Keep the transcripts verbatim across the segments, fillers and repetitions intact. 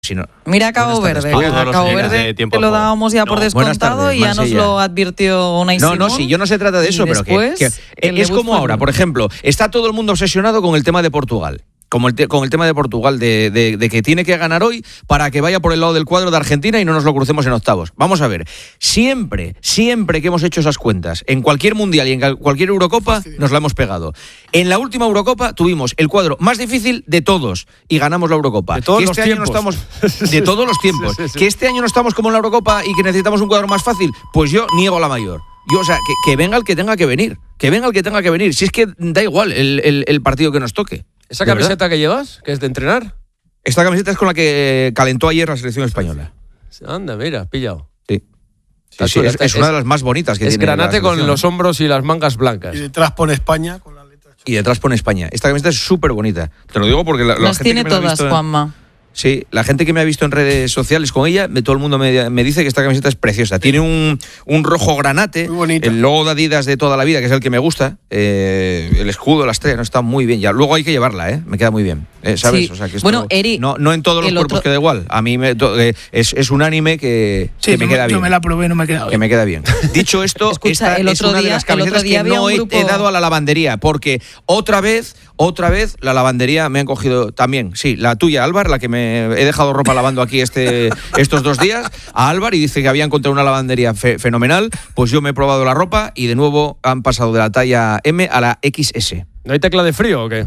Si no, Mira a Cabo Verde. A Cabo Verde te lo dábamos ya no, por descontado tardes, y ya nos lo advirtió Unai No, Simón. no, sí, yo no se trata de eso, pero que, que es como ahora, por ejemplo, está todo el mundo obsesionado con el tema de Portugal. Como el te, con el tema de Portugal, de, de, de que tiene que ganar hoy para que vaya por el lado del cuadro de Argentina y no nos lo crucemos en octavos. Vamos a ver, siempre, siempre que hemos hecho esas cuentas, en cualquier mundial y en cualquier Eurocopa, nos la hemos pegado. En la última Eurocopa tuvimos el cuadro más difícil de todos y ganamos la Eurocopa. De todos que los este tiempos. Año no estamos, de todos los tiempos. Sí, sí, sí. Que este año no estamos como en la Eurocopa y que necesitamos un cuadro más fácil, pues yo niego la mayor. Yo, o sea, que, que venga el que tenga que venir. Que venga el que tenga que venir. Si es que da igual el, el, el partido que nos toque. ¿Esa camiseta que llevas, que es de entrenar? Esta camiseta es con la que calentó ayer la selección española. Anda, mira, pillado. Sí. Sí, sí, es, es una de las más bonitas que es tiene. Es granate con los hombros y las mangas blancas. Y detrás pone España con las letras. Y detrás pone España. Esta camiseta es súper bonita. Te lo digo porque la, la las gente tiene que me todas, la ha visto, Juanma. Sí, la gente que me ha visto en redes sociales con ella, todo el mundo me, me dice que esta camiseta es preciosa. Tiene un, un rojo granate, el logo de Adidas de toda la vida, que es el que me gusta, eh, el escudo, la estrella, no está muy bien. Ya luego hay que llevarla, ¿eh? Me queda muy bien, eh, ¿sabes? Sí. O sea, que esto, bueno, Eri, no, no en todos los cuerpos otro... queda igual. A mí me, to, eh, es, es un anime que, sí, que me yo queda me, bien. Yo me la probé, no me queda bien. Que me queda bien. Dicho esto, Escucha, esta el es otro una día, de las camisetas que no he, grupo... he dado a la lavandería, porque otra vez, otra vez la lavandería me han cogido también. Sí, la tuya, Álvar, la que me he dejado ropa lavando aquí este, estos dos días, a Álvar, y dice que había encontrado una lavandería fe, fenomenal. Pues yo me he probado la ropa y de nuevo han pasado de la talla M a la equis ese. ¿No hay tecla de frío o qué?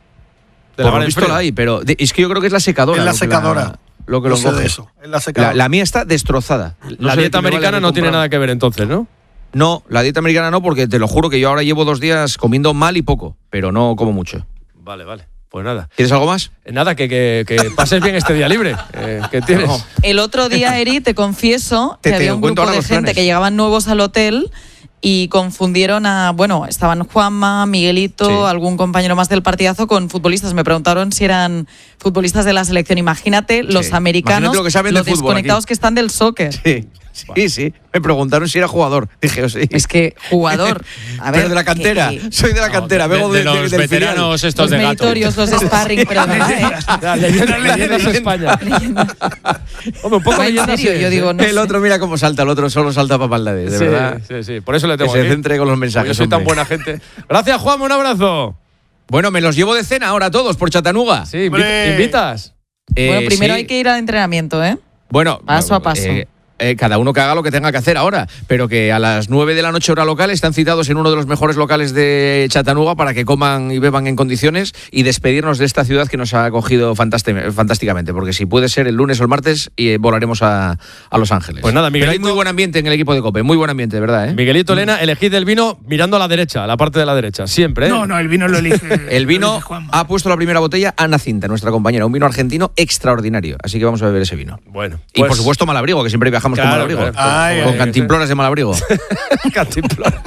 De Por lo visto la hay, pero de, es que yo creo que es la secadora. Es la secadora. La, lo que no lo sé encoge. de eso. Es la secadora. La, la mía está destrozada. La No dieta americana no tiene nada que ver entonces, ¿no? No, la dieta americana no, porque te lo juro que yo ahora llevo dos días comiendo mal y poco, pero no como mucho. Vale, vale. Pues nada. ¿Quieres algo más? Nada, que, que, que pases bien este día libre. Eh, ¿Qué tienes? No. El otro día, Eri, te confieso te, que te había un grupo de gente planes. que llegaban nuevos al hotel y confundieron a, bueno, estaban Juanma, Miguelito, sí. algún compañero más del partidazo con futbolistas. Me preguntaron si eran futbolistas de la selección. Imagínate los sí. americanos, Imagínate lo que saben los de fútbol desconectados aquí. que están del soccer. Sí. Sí, sí. Me preguntaron si era jugador. Dije, oh, sí. Es que jugador. A ver, pero de la cantera. que, que... Soy de la cantera. No, Vengo de, de, de de, los del veteranos filial. estos los de gato. meritorios, los sparring, pero verdad, ¿eh? Leyendas leyenda de España. Hombre, un poco no, en leyenda serio, sí, yo digo, no el sé. otro mira cómo salta, el otro solo salta para Paldades, de sí, verdad. Sí, sí, por eso le tengo que se aquí. centre con los mensajes. Yo soy tan hombre. buena gente. Gracias, Juan, un abrazo. Bueno, me los llevo de cena ahora todos por Chattanooga. Sí, invi- ¿invitas? Eh, bueno, primero sí. hay que ir al entrenamiento, ¿eh? Bueno, paso a paso. Eh, Eh, cada uno que haga lo que tenga que hacer ahora, pero que a las nueve de la noche hora local están citados en uno de los mejores locales de Chattanooga para que coman y beban en condiciones y despedirnos de esta ciudad que nos ha acogido fantásticamente, porque si puede ser el lunes o el martes y volaremos a, a Los Ángeles. Pues nada, Miguelito, pero hay muy buen ambiente en el equipo de COPE, muy buen ambiente, de verdad, ¿eh? Miguelito, Elena, elegid el vino mirando a la derecha, a la parte de la derecha, siempre, ¿eh? No, no, el vino lo elige. El vino lo elige Juanma. ha puesto la primera botella Ana Cinta, nuestra compañera, un vino argentino extraordinario, así que vamos a beber ese vino. Bueno, y pues, por supuesto Malabrigo, que siempre viajamos claro, con Malabrigo. Claro. Ay, con ay, cantimploras de Malabrigo. Cantimploras.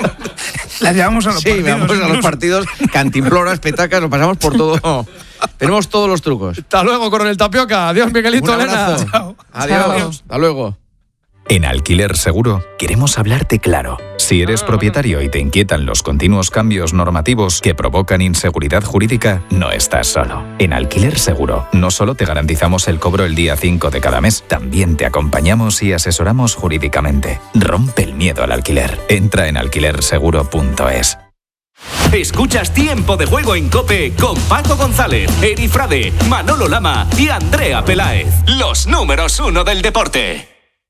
La llevamos a los sí, partidos. vamos a los partidos, cantimploras, petacas, lo pasamos por todo. Tenemos todos los trucos. Hasta luego, Coronel Tapioca. Adiós, Miguelito, Un Elena. abrazo. Chao. Adiós. Chao. Hasta luego. En Alquiler Seguro queremos hablarte claro. Si eres propietario y te inquietan los continuos cambios normativos que provocan inseguridad jurídica, no estás solo. En Alquiler Seguro no solo te garantizamos el cobro el día cinco de cada mes, también te acompañamos y asesoramos jurídicamente. Rompe el miedo al alquiler. Entra en alquiler seguro punto es. Escuchas Tiempo de Juego en COPE con Paco González, Eri Frade, Manolo Lama y Andrea Peláez. Los números uno del deporte.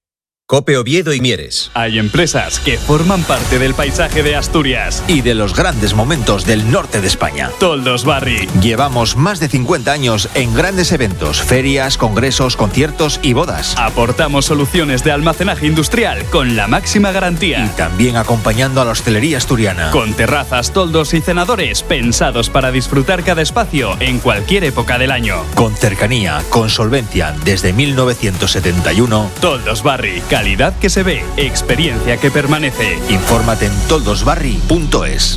COPE Oviedo y Mieres. Hay empresas que forman parte del paisaje de Asturias y de los grandes momentos del norte de España. Toldos Barri. Llevamos más de cincuenta años en grandes eventos, ferias, congresos, conciertos y bodas. Aportamos soluciones de almacenaje industrial con la máxima garantía. Y también acompañando a la hostelería asturiana. Con terrazas, toldos y cenadores pensados para disfrutar cada espacio en cualquier época del año. Con cercanía, con solvencia, desde mil novecientos setenta y uno. Toldos Barri. Calidad que se ve, experiencia que permanece. Infórmate en toldosbarri punto es.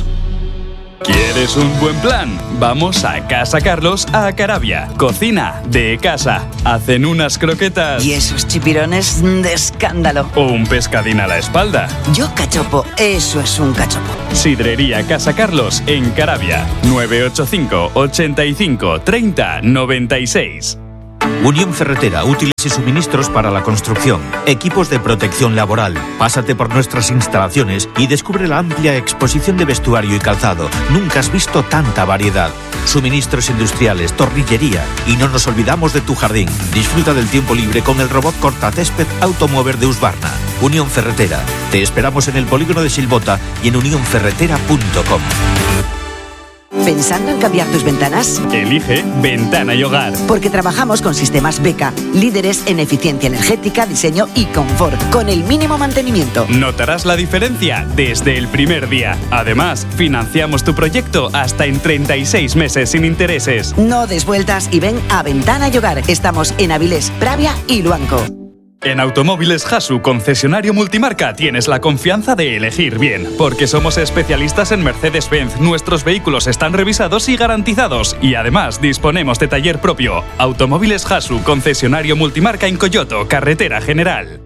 ¿Quieres un buen plan? Vamos a Casa Carlos a Caravia. Cocina de casa. Hacen unas croquetas. Y esos chipirones de escándalo. O un pescadín a la espalda. Yo cachopo, eso es un cachopo. Sidrería Casa Carlos en Caravia. nueve ocho cinco, ochenta y cinco, treinta, noventa y seis. Unión Ferretera, útiles y suministros para la construcción. Equipos de protección laboral. Pásate por nuestras instalaciones y descubre la amplia exposición de vestuario y calzado. Nunca has visto tanta variedad. Suministros industriales, torrillería y no nos olvidamos de tu jardín. Disfruta del tiempo libre con el robot cortacésped Automover de Husqvarna. Unión Ferretera. Te esperamos en el polígono de Silbota y en unión ferretera punto com. ¿Pensando en cambiar tus ventanas? Elige Ventana y Hogar. Porque trabajamos con sistemas Beka, líderes en eficiencia energética, diseño y confort, con el mínimo mantenimiento. Notarás la diferencia desde el primer día. Además, financiamos tu proyecto hasta en treinta y seis meses sin intereses. No des vueltas y ven a Ventana y Hogar. Estamos en Avilés, Pravia y Luanco. En Automóviles Hasu, concesionario multimarca, tienes la confianza de elegir bien. Porque somos especialistas en Mercedes-Benz, nuestros vehículos están revisados y garantizados. Y además, disponemos de taller propio. Automóviles Hasu, concesionario multimarca en Coyoto, Carretera General.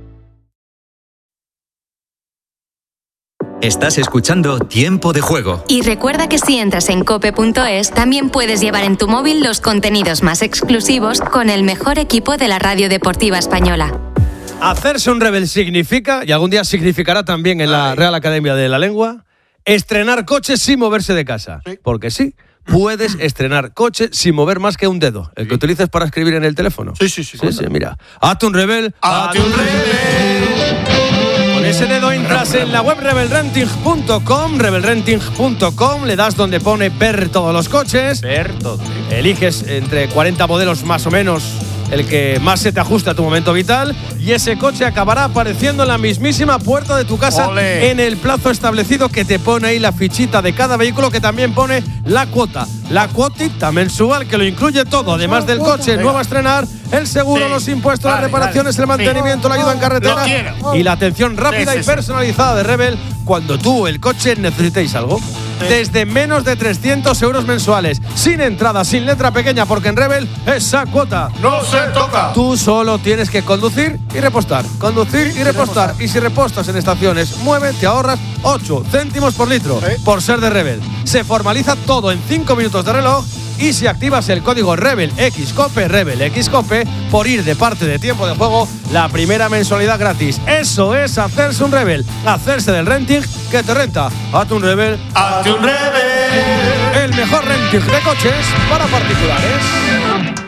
Estás escuchando Tiempo de Juego. Y recuerda que si entras en cope punto es, también puedes llevar en tu móvil los contenidos más exclusivos con el mejor equipo de la radio deportiva española. Hacerse un rebel significa, y algún día significará también en la Real Academia de la Lengua, estrenar coches sin moverse de casa. Sí. Porque sí, puedes estrenar coche sin mover más que un dedo. El que utilices para escribir en el teléfono. Sí, sí, sí. Sí, sí, mira. Hazte un rebel. Hazte un rebel. Con ese dedo entras en la web rebel renting punto com, rebel renting punto com, le das donde pone ver todos los coches. Ver todo. Eliges entre cuarenta modelos más o menos el que más se te ajusta a tu momento vital, y ese coche acabará apareciendo en la mismísima puerta de tu casa. ¡Olé! En el plazo establecido, que te pone ahí la fichita de cada vehículo, que también pone la cuota, la cuotita mensual que lo incluye todo, además del coche nuevo a estrenar, el seguro, sí, los impuestos, vale, las reparaciones, vale, el mantenimiento, sí, la ayuda en carretera y la atención rápida sí, sí, y personalizada de Rebel cuando tú, el coche, necesitéis algo. Desde menos de trescientos euros mensuales, sin entrada, sin letra pequeña, porque en Rebel esa cuota no se toca. Tú solo tienes que conducir y repostar, conducir y repostar. Y si repostas en estaciones Mueve, te ahorras ocho céntimos por litro, ¿eh? Por ser de Rebel. Se formaliza todo en cinco minutos de reloj. Y si activas el código Rebel X Cope, Rebel X Cope, por ir de parte de Tiempo de Juego, la primera mensualidad gratis. Eso es hacerse un Rebel, hacerse del renting que te renta. Hazte un Rebel. Hazte un Rebel. El mejor renting de coches para particulares.